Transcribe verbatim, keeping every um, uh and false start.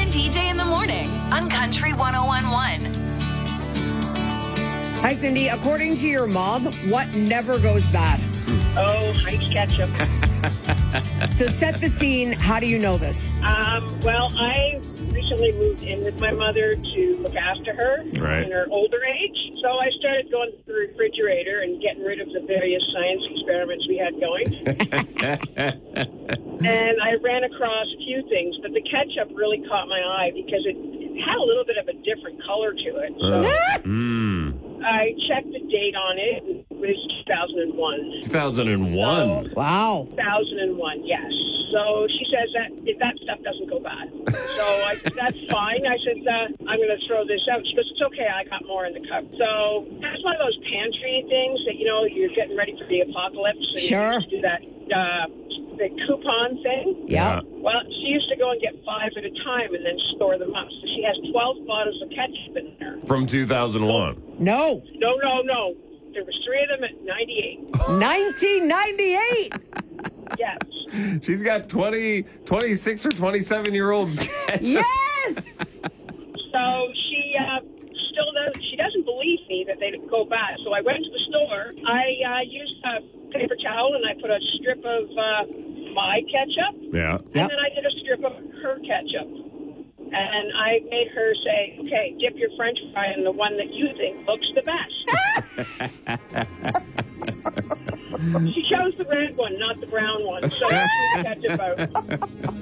and P J in the morning on Country one oh one point one. Hi, Cindy. According to your mom, what never goes bad? Oh, Heinz ketchup. So set the scene. How do you know this? Um, well, I recently moved in with my mother to look after her Right. in her older age. So I started going to the refrigerator and getting rid of the various science experiments we had going. And I ran across a few things, but the ketchup really caught my eye because it, it had a little bit of a different color to it. So mm. I checked the date on it. And it was two thousand one. two thousand one. Wow. two thousand one, yes. So she says that if that stuff doesn't go bad. So I said, that's fine. I said, uh, I'm going to throw this out. She goes, it's okay. I got more in the cup. So that's one of those pantry things that, you know, you're getting ready for the apocalypse. So Sure. You just do that uh, the coupon thing. Yeah. Well, she used to go and get five at a time and then store them up. So she has twelve bottles of ketchup in there. From two thousand one. No. No, no, no. There was three of them at ninety-eight. nineteen ninety-eight. Yes. She's got twenty, twenty-six or twenty-seven year old ketchup. Yes. So she uh, still does. She doesn't believe me that they go bad. So I went to the store. I uh, used a paper towel and I put a strip of uh, my ketchup, Yeah. and Yep. then I did a strip of her ketchup. And I made her say, "Okay, dip your French fry in the one that you think looks the best." She chose the red one, not the brown one. So she ketchup out.